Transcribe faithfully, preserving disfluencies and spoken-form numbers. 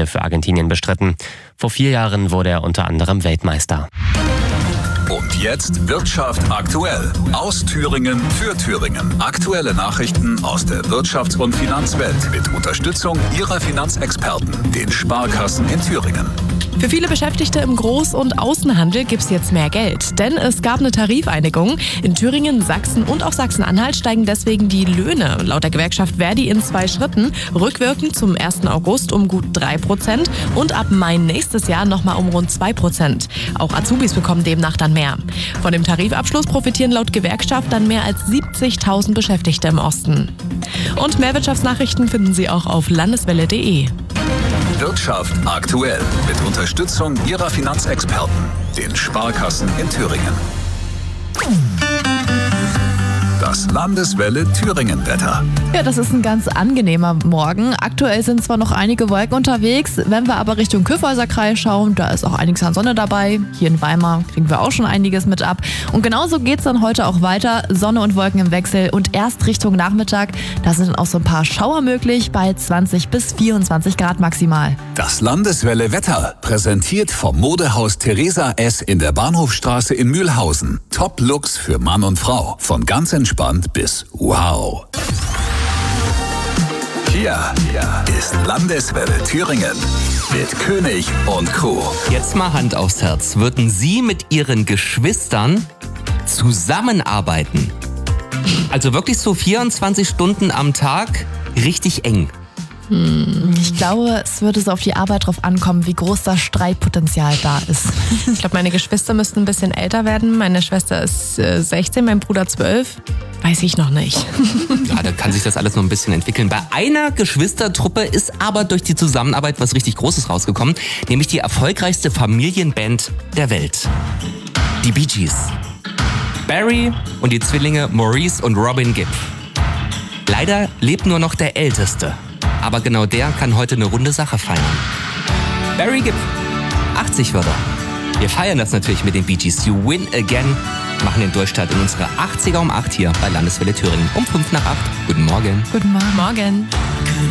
Spiele für Argentinien bestritten. Vor vier Jahren wurde er unter anderem Weltmeister. Und jetzt Wirtschaft aktuell. Aus Thüringen für Thüringen. Aktuelle Nachrichten aus der Wirtschafts- und Finanzwelt mit Unterstützung Ihrer Finanzexperten, den Sparkassen in Thüringen. Für viele Beschäftigte im Groß- und Außenhandel gibt es jetzt mehr Geld, denn es gab eine Tarifeinigung. In Thüringen, Sachsen und auch Sachsen-Anhalt steigen deswegen die Löhne. Laut der Gewerkschaft Verdi in zwei Schritten, rückwirkend zum ersten August um gut drei Prozent und ab Mai nächstes Jahr nochmal um rund zwei Prozent. Auch Azubis bekommen demnach dann mehr. Von dem Tarifabschluss profitieren laut Gewerkschaft dann mehr als siebzigtausend Beschäftigte im Osten. Und mehr Wirtschaftsnachrichten finden Sie auch auf landeswelle punkt de. Wirtschaft aktuell mit Unterstützung Ihrer Finanzexperten, den Sparkassen in Thüringen. Das Landeswelle Thüringen-Wetter. Ja, das ist ein ganz angenehmer Morgen. Aktuell sind zwar noch einige Wolken unterwegs, wenn wir aber Richtung Kyffhäuser-Kreis schauen, da ist auch einiges an Sonne dabei. Hier in Weimar kriegen wir auch schon einiges mit ab. Und genauso geht's dann heute auch weiter. Sonne und Wolken im Wechsel und erst Richtung Nachmittag, da sind dann auch so ein paar Schauer möglich bei zwanzig bis vierundzwanzig Grad maximal. Das Landeswelle Wetter, präsentiert vom Modehaus Theresa S. in der Bahnhofstraße in Mühlhausen. Top-Looks für Mann und Frau, von ganz entspannt bis wow. Hier, hier ist Landeswelle Thüringen mit König und Co. Jetzt mal Hand aufs Herz. Würden Sie mit Ihren Geschwistern zusammenarbeiten? Also wirklich so vierundzwanzig Stunden am Tag, richtig eng. Ich glaube, es würde so auf die Arbeit drauf ankommen, wie groß das Streitpotenzial da ist. Ich glaube, meine Geschwister müssten ein bisschen älter werden. Meine Schwester ist äh, sechzehn, mein Bruder zwölf. Weiß ich noch nicht. Ja, da kann sich das alles noch ein bisschen entwickeln. Bei einer Geschwistertruppe ist aber durch die Zusammenarbeit was richtig Großes rausgekommen, nämlich die erfolgreichste Familienband der Welt. Die Bee Gees. Barry und die Zwillinge Maurice und Robin Gibb. Leider lebt nur noch der Älteste. Aber genau der kann heute eine runde Sache feiern. Barry Gibb, achtzig wird er. Wir feiern das natürlich mit den Bee Gees. You Win Again. Machen den Durchstart in unsere achtziger um acht hier bei Landeswelle Thüringen um fünf nach acht. Guten Morgen. Guten Morgen. Morgen.